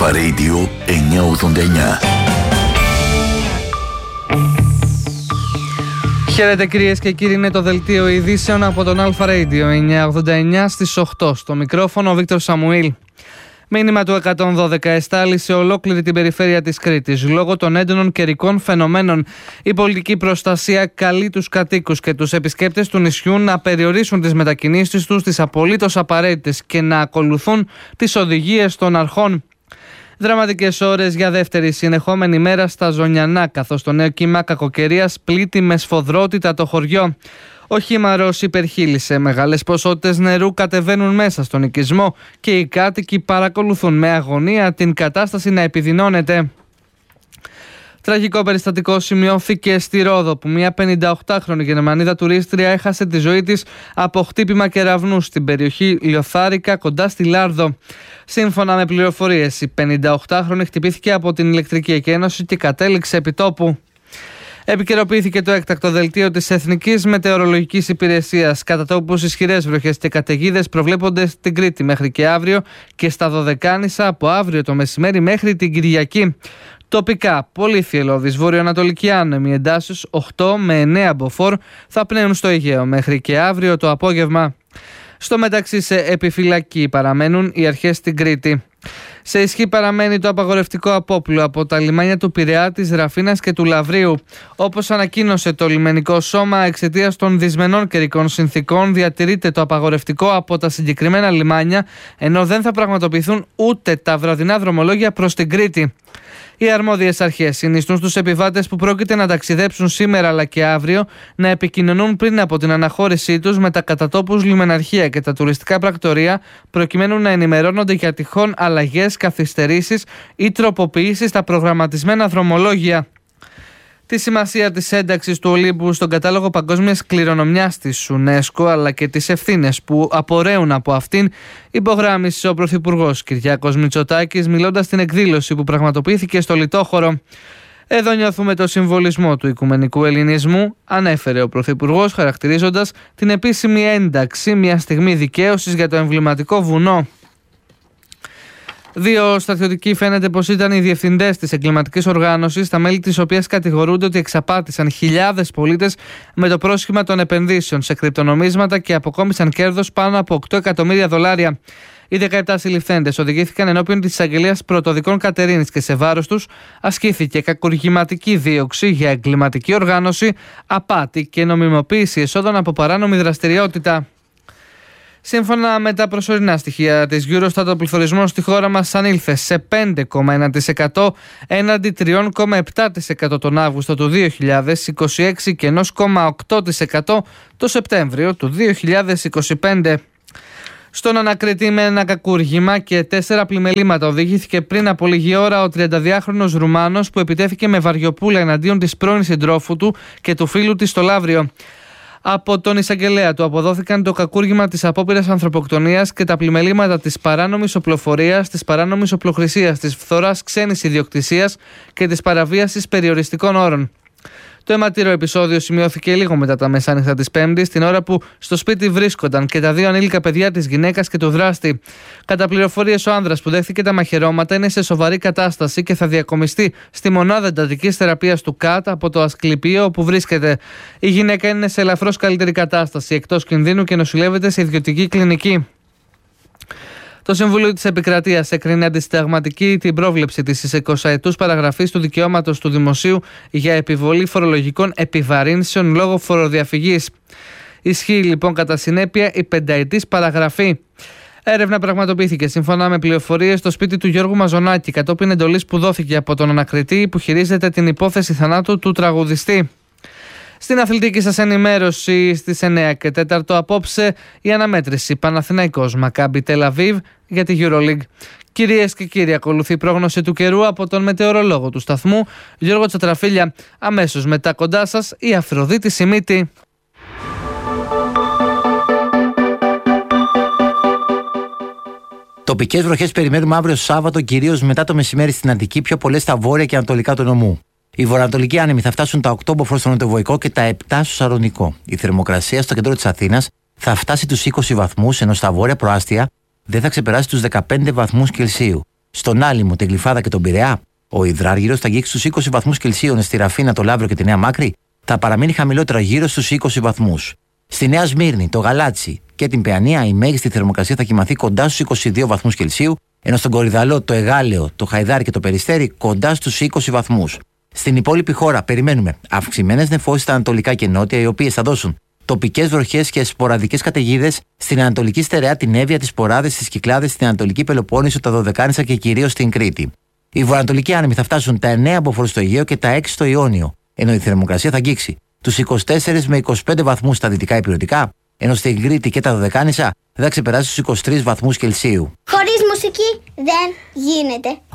Αλφα Radio 989. Χαίρετε κυρίες και κύριοι, είναι το δελτίο ειδήσεων από τον Αλφα Radio 989 στις 8. Στο μικρόφωνο ο Βίκτορ Σαμουήλ. Μήνυμα του 112 εστάλει σε ολόκληρη την περιφέρεια της Κρήτης. Λόγω των έντονων καιρικών φαινομένων, η πολιτική προστασία καλεί τους κατοίκους και τους επισκέπτες του νησιού να περιορίσουν τις μετακινήσεις τους στις απολύτως απαραίτητες και να ακολουθούν τις οδηγίες των αρχών. Δραματικές ώρες για δεύτερη συνεχόμενη μέρα στα Ζωνιανά, καθώς το νέο κύμα κακοκαιρίας πλήττει με σφοδρότητα το χωριό. Ο χήμαρος υπερχείλησε, μεγάλες ποσότητες νερού κατεβαίνουν μέσα στον οικισμό και οι κάτοικοι παρακολουθούν με αγωνία την κατάσταση να επιδεινώνεται. Τραγικό περιστατικό σημειώθηκε στη Ρόδο, που μια 58χρονη Γερμανίδα τουρίστρια έχασε τη ζωή της από χτύπημα κεραυνού στην περιοχή Λιωθάρικα κοντά στη Λάρδο. Σύμφωνα με πληροφορίες, η 58χρονη χτυπήθηκε από την ηλεκτρική εκένωση και κατέληξε επί τόπου. Επικαιροποιήθηκε το έκτακτο δελτίο της Εθνικής Μετεωρολογικής Υπηρεσίας. Κατά τόπους ισχυρές βροχές και καταιγίδες προβλέπονται στην Κρήτη μέχρι και αύριο και στα Δωδεκάνησα από αύριο το μεσημέρι μέχρι την Κυριακή. Τοπικά, πολύ θυελλώδης βορειοανατολική άνεμη εντάσσεως 8 με 9 μποφόρ θα πνέουν στο Αιγαίο μέχρι και αύριο το απόγευμα. Στο μεταξύ, σε επιφυλακή παραμένουν οι αρχές στην Κρήτη. Σε ισχύ παραμένει το απαγορευτικό απόπλου από τα λιμάνια του Πειραιά, της Ραφίνας και του Λαβρίου. Όπως ανακοίνωσε το λιμενικό σώμα, εξαιτίας των δυσμενών καιρικών συνθήκων διατηρείται το απαγορευτικό από τα συγκεκριμένα λιμάνια, ενώ δεν θα πραγματοποιηθούν ούτε τα βραδινά δρομολόγια προς την Κρήτη. Οι αρμόδιες αρχές συνιστούν στους επιβάτες που πρόκειται να ταξιδέψουν σήμερα αλλά και αύριο να επικοινωνούν πριν από την αναχώρησή τους με τα κατατόπους λιμεναρχεία και τα τουριστικά πρακτορεία, προκειμένου να ενημερώνονται για τυχόν αλλαγές, καθυστερήσεις ή τροποποιήσεις στα προγραμματισμένα δρομολόγια. Τη σημασία της ένταξης του Ολύμπου στον κατάλογο παγκόσμιας κληρονομιάς της UNESCO, αλλά και τις ευθύνες που απορρέουν από αυτήν, υπογράμμισε ο Πρωθυπουργός Κυριάκος Μητσοτάκης, μιλώντας στην εκδήλωση που πραγματοποιήθηκε στο Λιτόχωρο. Εδώ νιώθουμε το συμβολισμό του οικουμενικού ελληνισμού, ανέφερε ο Πρωθυπουργός, χαρακτηρίζοντας την επίσημη ένταξη μια στιγμή δικαίωσης για το εμβληματικό βουνό. Δύο στρατιωτικοί φαίνεται πως ήταν οι διευθυντές της εγκληματικής οργάνωσης, τα μέλη της οποίας κατηγορούνται ότι εξαπάτησαν χιλιάδες πολίτες με το πρόσχημα των επενδύσεων σε κρυπτονομίσματα και αποκόμισαν κέρδος πάνω από $8 εκατομμύρια. Οι 17 συλληφθέντες οδηγήθηκαν ενώπιον της εισαγγελίας πρωτοδικών Κατερίνης και σε βάρος τους ασκήθηκε κακουργηματική δίωξη για εγκληματική οργάνωση, απάτη και νομιμοποίηση εσόδων από παράνομη δραστηριότητα. Σύμφωνα με τα προσωρινά στοιχεία της Eurostat, ο πληθωρισμός στη χώρα μας ανήλθε σε 5,1% έναντι 3,7% τον Αύγουστο του 2026 και 1,8% το Σεπτέμβριο του 2025. Στον Ανακριτή με ένα κακούργημα και 4 πλημελήματα οδηγήθηκε πριν από λίγη ώρα ο 32χρονος Ρουμάνος που επιτέθηκε με βαριοπούλα εναντίον της πρώην συντρόφου του και του φίλου της στο Λαύριο. Από τον εισαγγελέα του αποδόθηκαν το κακούργημα της απόπειρας ανθρωποκτονίας και τα πλημελήματα της παράνομης οπλοφορίας, της παράνομης οπλοχρησίας, της φθοράς ξένης ιδιοκτησίας και της παραβίασης περιοριστικών όρων. Το αιματηρό επεισόδιο σημειώθηκε λίγο μετά τα μεσάνυχτα της Πέμπτης, την ώρα που στο σπίτι βρίσκονταν και τα 2 ανήλικα παιδιά της γυναίκας και του δράστη. Κατά πληροφορίες, ο άνδρας που δέχθηκε τα μαχαιρώματα είναι σε σοβαρή κατάσταση και θα διακομιστεί στη μονάδα εντατικής θεραπείας του ΚΑΤ από το Ασκληπείο όπου βρίσκεται. Η γυναίκα είναι σε ελαφρώς καλύτερη κατάσταση, εκτός κινδύνου και νοσηλεύεται σε ιδιωτική κλινική. Το Συμβούλιο της Επικρατείας έκρινε αντισυνταγματική την πρόβλεψη της 20ετούς παραγραφής του δικαιώματος του δημοσίου για επιβολή φορολογικών επιβαρύνσεων λόγω φοροδιαφυγής. Ισχύει λοιπόν κατά συνέπεια η 5ετής παραγραφή. Έρευνα πραγματοποιήθηκε σύμφωνα με πληροφορίες στο σπίτι του Γιώργου Μαζονάκη κατόπιν εντολής που δόθηκε από τον ανακριτή που χειρίζεται την υπόθεση θανάτου του τραγουδιστή. Στην αθλητική σας ενημέρωση στις 9 και 4 απόψε η αναμέτρηση Παναθηναϊκός Μακάμπι Τελαβίβ για τη EuroLeague. Κυρίες και κύριοι, ακολουθεί η πρόγνωση του καιρού από τον μετεωρολόγο του σταθμού Γιώργο Τσατραφίλια. Αμέσως μετά κοντά σας η Αφροδίτη Σιμίτη. Τοπικές βροχές περιμένουμε αύριο Σάββατο, κυρίως μετά το μεσημέρι στην Αττική, πιο πολλές στα βόρεια και ανατολικά του νομού. Οι βορειοανατολικοί άνεμοι θα φτάσουν τα 8 μποφόρ στο νοτιοβοϊκό και τα 7 στο Σαρονικό. Η θερμοκρασία στο κέντρο της Αθήνας θα φτάσει τους 20 βαθμούς, ενώ στα βόρεια προάστια δεν θα ξεπεράσει τους 15 βαθμούς Κελσίου. στον Άλυμο, την Γλυφάδα και τον Πειραιά. Ο υδράργυρος θα αγγίξει στους 20 βαθμούς Κελσίου, στη Ραφίνα, το Λαύριο και τη Νέα Μάκρη θα παραμείνει χαμηλότερα γύρω στους 20 βαθμούς. Στη Νέα Σμύρνη, το Γαλάτσι και την Παιανία η μέγιστη θερμοκρασία θα κοιμαθεί κοντά στους 22 βαθμούς Κελσίου, ενώ στον Κορυδαλό, το Εγάλεο, το Χαϊδάρι και το Περιστέρι κοντά στους 20 βαθμούς. Στην υπόλοιπη χώρα περιμένουμε αυξημένες νεφώσεις στα ανατολικά και νότια, οι οποίες θα δώσουν τοπικές βροχές και σποραδικές καταιγίδες στην Ανατολική Στερεά, την Εύβοια, τις Ποράδες, τις Κυκλάδες, στην Ανατολική Πελοπόννησο, τα Δωδεκάνησα και κυρίως στην Κρήτη. Οι βορειοανατολικοί άνεμοι θα φτάσουν τα 9 μποφόρ στο Αιγαίο και τα 6 στο Ιόνιο, ενώ η θερμοκρασία θα αγγίξει τους 24 με 25 βαθμούς στα δυτικά ηπειρωτικά, ενώ στην Κρήτη και τα Δωδεκάνησα θα ξεπεράσει τους 23 βαθμούς Κελσίου. Χωρίς μουσική δεν γίνεται.